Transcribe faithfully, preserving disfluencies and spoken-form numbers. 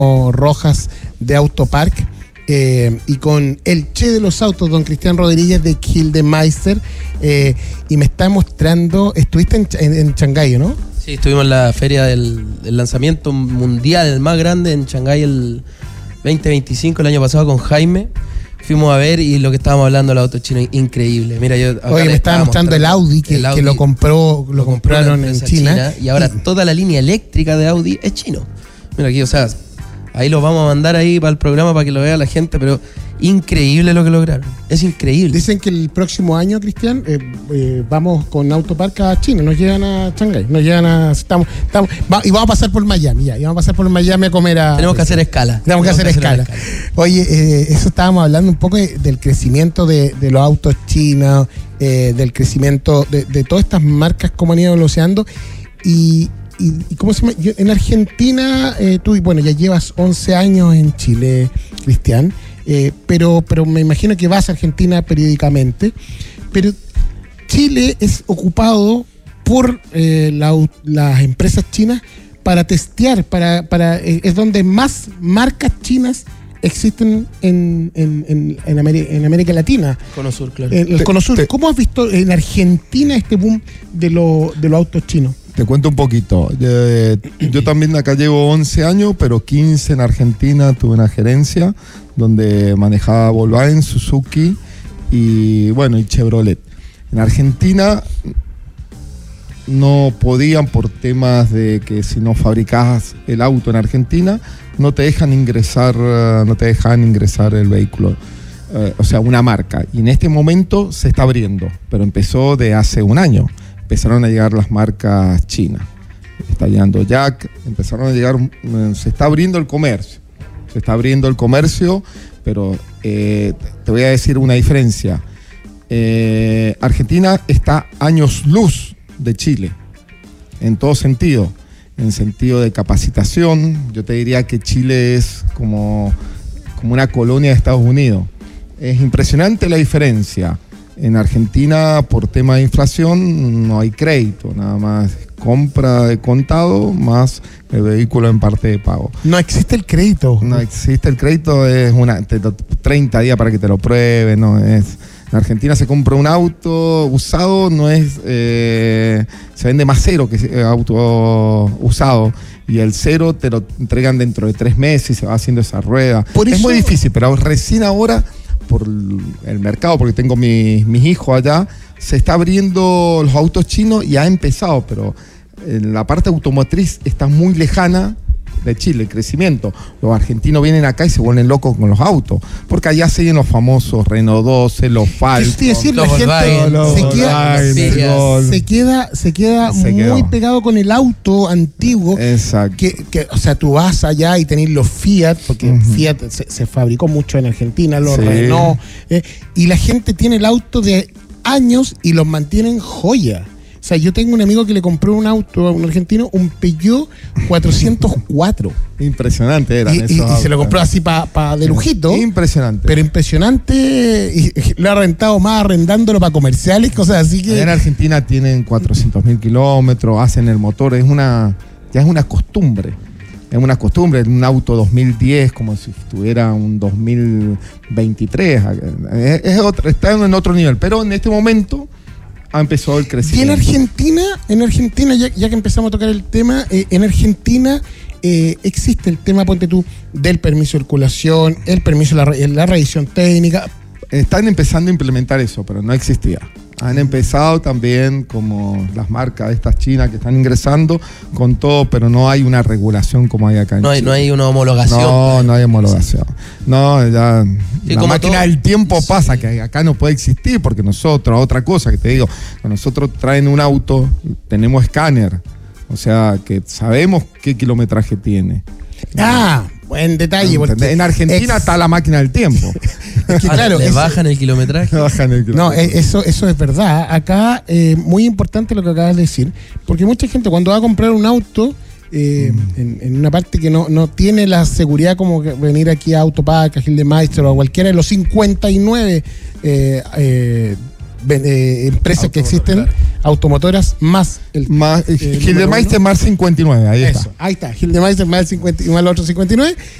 Rojas de Autopark eh, y con el Che de los autos, don Cristian Rodríguez de Gildemeister, eh, y me está mostrando, estuviste en, en, en Shanghái, ¿no? Sí, estuvimos en la feria del, del lanzamiento mundial, el más grande en Shanghái el veinte veinticinco, el año pasado con Jaime. Fuimos a ver y lo que estábamos hablando del auto chino, increíble. Mira, yo Oye, me estaba mostrando el Audi, que, el Audi, que lo compró, lo, lo compraron en China. China. Y ahora y... toda la línea eléctrica de Audi es chino. Mira aquí, o sea, ahí lo vamos a mandar ahí para el programa para que lo vea la gente, pero increíble lo que lograron. Es increíble. Dicen que el próximo año, Cristian, eh, eh, vamos con Autopark a China, nos llegan a Shanghái, nos llegan a... Estamos, estamos, va, y vamos a pasar por Miami, ya, y vamos a pasar por Miami a comer a... Tenemos que hacer escala. Tenemos que hacer, que hacer escala. escala. Oye, eh, eso estábamos hablando un poco de, del crecimiento de, de los autos chinos, eh, del crecimiento de, de todas estas marcas como han ido evolucionando, y... ¿Y, y cómo se llama? Yo, en Argentina, eh, tú, bueno, ya llevas once años en Chile, Cristian, eh, pero, pero me imagino que vas a Argentina periódicamente. Pero Chile es ocupado por eh, la, las empresas chinas para testear, para, para eh, es donde más marcas chinas existen en, en, en, en, América, en América Latina. Cono Sur, claro. En el Cono Sur. ¿Cómo has visto en Argentina este boom de, lo, de los autos chinos? Te cuento un poquito. Yo, yo también acá llevo once años, pero quince en Argentina. Tuve una gerencia donde manejaba Volkswagen, Suzuki y, bueno, y Chevrolet. En Argentina no podían, por temas de que si no fabricabas el auto en Argentina, no te dejan ingresar, no te dejan ingresar el vehículo. Eh, o sea, una marca. Y en este momento se está abriendo, pero empezó de hace un año. Empezaron a llegar las marcas chinas. Está llegando Jack, empezaron a llegar, se está abriendo el comercio. Se está abriendo el comercio, pero eh, te voy a decir una diferencia. Eh, Argentina está años luz de Chile, en todo sentido. En sentido de capacitación, yo te diría que Chile es como, como una colonia de Estados Unidos. Es impresionante la diferencia. En Argentina, por tema de inflación, no hay crédito, nada más compra de contado más el vehículo en parte de pago. No existe el crédito. No existe el crédito, es una te, treinta días para que te lo prueben, no es. En Argentina se compra un auto usado, no es eh, se vende más cero que auto usado, y el cero te lo entregan dentro de tres meses y se va haciendo esa rueda. Por es eso... muy difícil, pero recién ahora, por el mercado, porque tengo mis, mis hijos allá, se está abriendo los autos chinos y ha empezado, pero en la parte automotriz está muy lejana de Chile, el crecimiento. Los argentinos vienen acá y se vuelven locos con los autos, porque allá siguen los famosos Renault doce, los Falcon, decir, los la gente los se, queda, se, se queda se queda se muy quedó. pegado con el auto antiguo. Exacto. Que, que, o sea, tú vas allá y tenés los Fiat, porque uh-huh. Fiat se, se fabricó mucho en Argentina, los sí. Renault, eh, y la gente tiene el auto de años y los mantienen joya. O sea, yo tengo un amigo que le compró un auto a un argentino, un Peugeot cuatrocientos cuatro. Impresionante eran y, esos y, autos. Y se lo compró así para pa de lujito. Impresionante. Pero impresionante. Y, y lo ha rentado más arrendándolo para comerciales, cosas así que... Allá en Argentina tienen cuatrocientos mil kilómetros, hacen el motor, es una, ya es una costumbre. Es una costumbre, un auto dos mil diez como si estuviera un dos mil veintitrés. Es, es otro, está en otro nivel, pero en este momento... ha empezado el crecimiento. Y en Argentina, en Argentina ya, ya que empezamos a tocar el tema, eh, en Argentina eh, existe el tema, ponte tú, del permiso de circulación, el permiso de la, la revisión técnica. Están empezando a implementar eso, pero no existía. Han empezado también como las marcas estas chinas que están ingresando con todo, pero no hay una regulación como hay acá en no hay, Chile. No hay una homologación. No, no hay homologación. No, ya sí, la máquina todo, del tiempo sí. pasa, que acá no puede existir, porque nosotros, otra cosa que te digo, nosotros traen un auto, tenemos escáner, o sea, que sabemos qué kilometraje tiene. Ah, buen detalle. Porque en Argentina ex... está la máquina del tiempo. Es que, claro, le eso, bajan el kilometraje. Le bajan el kilometraje. No, eso, eso es verdad. Acá, eh, muy importante lo que acabas de decir, porque mucha gente cuando va a comprar un auto, eh, mm. en, en una parte que no, no tiene la seguridad como que venir aquí a Autopark, a Gildemeister o a cualquiera de los cincuenta y nueve eh, eh, eh, empresas Auto, que existen, claro. automotoras más el Más, eh, Gildemeister número uno. más cincuenta y nueve, ahí Eso, está. ahí está, Gildemeister más el cincuenta y más el otro cincuenta y nueve.